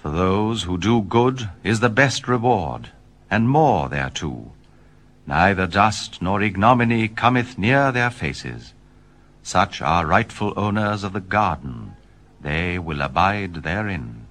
For those who do good is the best reward, and more thereto. Neither dust nor ignominy cometh near their faces. Such are rightful owners of the garden, they will abide therein.